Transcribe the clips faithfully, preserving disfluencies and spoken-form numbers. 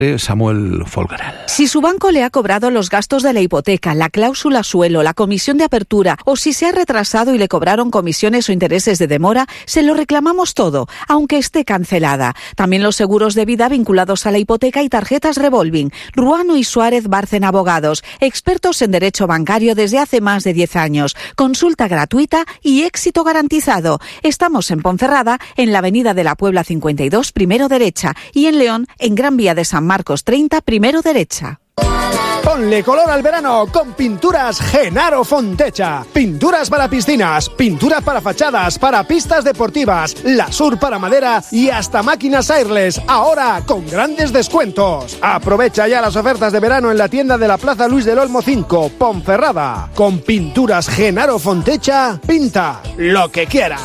Samuel Folgueral. Si su banco le ha cobrado los gastos de la hipoteca, la cláusula suelo, la comisión de apertura o si se ha retrasado y le cobraron comisiones o intereses de demora, se lo reclamamos todo, aunque esté cancelada. También los seguros de vida vinculados a la hipoteca y tarjetas revolving. Ruano y Suárez Bárcena Abogados, expertos en derecho bancario desde hace más de diez años. Consulta gratuita y éxito garantizado. Estamos en Ponferrada, en la avenida de la Puebla cincuenta y dos, primero derecha, y en León, en Gran Vía de San Marcos treinta, primero derecha. Ponle color al verano con Pinturas Genaro Fontecha. Pinturas para piscinas, pinturas para fachadas, para pistas deportivas, Lasur para madera y hasta máquinas airless, ahora con grandes descuentos. Aprovecha ya las ofertas de verano en la tienda de la Plaza Luis del Olmo cinco, Ponferrada. Con Pinturas Genaro Fontecha, pinta lo que quieras.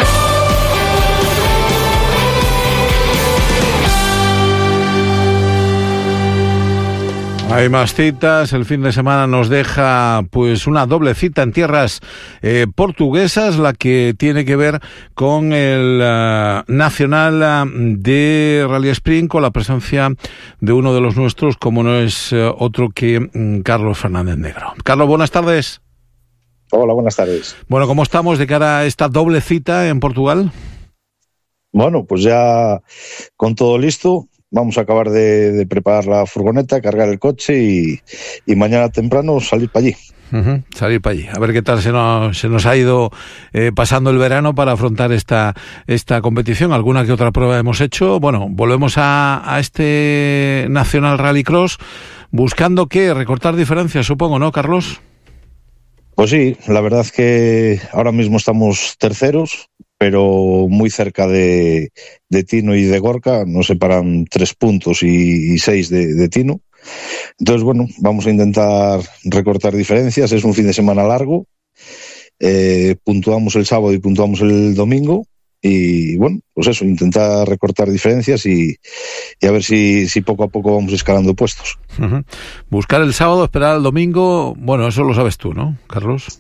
Hay más citas, el fin de semana nos deja pues una doble cita en tierras eh, portuguesas, la que tiene que ver con el uh, Nacional uh, de Rally Sprint, con la presencia de uno de los nuestros, como no es uh, otro que um, Carlos Fernández Negro. Carlos, buenas tardes. Hola, buenas tardes. Bueno, ¿cómo estamos de cara a esta doble cita en Portugal? Bueno, pues ya con todo listo. Vamos a acabar de, de preparar la furgoneta, cargar el coche y, y mañana temprano salir para allí. Uh-huh, salir para allí. A ver qué tal se nos, se nos ha ido eh, pasando el verano para afrontar esta, esta competición. Alguna que otra prueba hemos hecho. Bueno, volvemos a, a este Nacional Rallycross buscando ¿qué? Recortar diferencias, supongo, ¿no, Carlos? Pues sí, la verdad es que ahora mismo estamos terceros, pero muy cerca de, de Tino y de Gorka. Nos separan tres puntos y, y seis de, de Tino. Entonces, bueno, vamos a intentar recortar diferencias. Es un fin de semana largo. Eh, puntuamos el sábado y puntuamos el domingo. Y bueno, pues eso, intentar recortar diferencias y, y a ver si, si poco a poco vamos escalando puestos. Uh-huh. Buscar el sábado, esperar el domingo, bueno, eso lo sabes tú, ¿no, Carlos?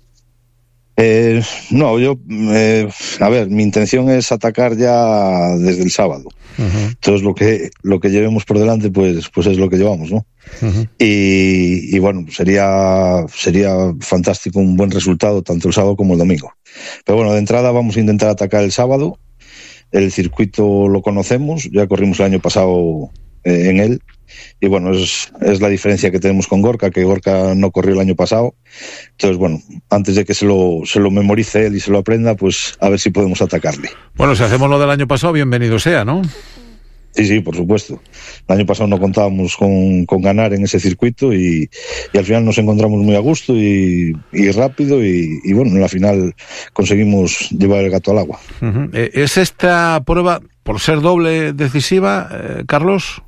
Eh, no, yo, eh, a ver, mi intención es atacar ya desde el sábado. Uh-huh. Entonces lo que lo que llevemos por delante, pues, pues es lo que llevamos, ¿no? Uh-huh. Y, y bueno, sería sería fantástico un buen resultado tanto el sábado como el domingo. Pero bueno, de entrada vamos a intentar atacar el sábado. El circuito lo conocemos, ya corrimos el año pasado eh, en él. Y bueno, es, es la diferencia que tenemos con Gorka, que Gorka no corrió el año pasado. Entonces, bueno, antes de que se lo, se lo memorice él y se lo aprenda, pues a ver si podemos atacarle. Bueno, si hacemos lo del año pasado, bienvenido sea, ¿no? Sí, sí, por supuesto. El año pasado no contábamos con, con ganar en ese circuito y, y al final nos encontramos muy a gusto y, y rápido y, y bueno, en la final conseguimos llevar el gato al agua. Uh-huh. ¿Es esta prueba, por ser doble, decisiva, eh, Carlos?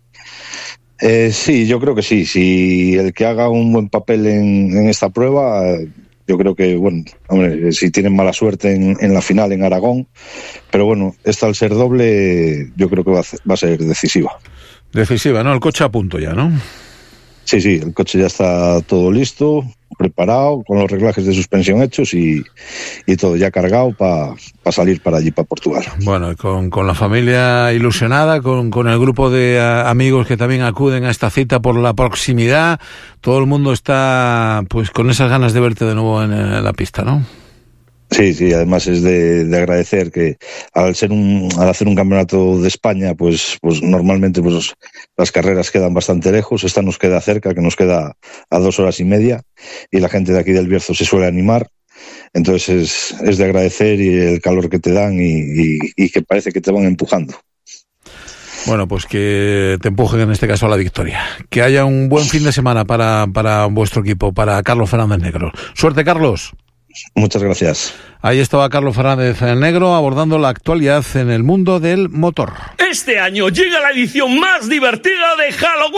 Eh, sí, yo creo que sí. Si el que haga un buen papel en, en esta prueba, yo creo que, bueno, hombre, si tienen mala suerte en, en la final en Aragón, pero bueno, esta al ser doble, yo creo que va a, va a ser decisiva. Decisiva, ¿no? El coche a punto ya, ¿no? Sí, sí, el coche ya está todo listo, preparado, con los reglajes de suspensión hechos y, y todo ya cargado para pa salir para allí, para Portugal. Bueno, con, con la familia ilusionada, con, con el grupo de uh, amigos que también acuden a esta cita por la proximidad, todo el mundo está pues con esas ganas de verte de nuevo en, en la pista, ¿no? Sí, sí, además es de, de agradecer que al ser un, al hacer un campeonato de España, pues, pues normalmente pues las carreras quedan bastante lejos, esta nos queda cerca, que nos queda a dos horas y media, y la gente de aquí del Bierzo se suele animar, entonces es, es de agradecer y el calor que te dan y, y, y que parece que te van empujando. Bueno, pues que te empujen en este caso a la victoria. Que haya un buen fin de semana para, para vuestro equipo, para Carlos Fernández Negro. Suerte, Carlos. Muchas gracias. Ahí estaba Carlos Fernández Negro abordando la actualidad en el mundo del motor. Este año llega la edición más divertida de Halloween.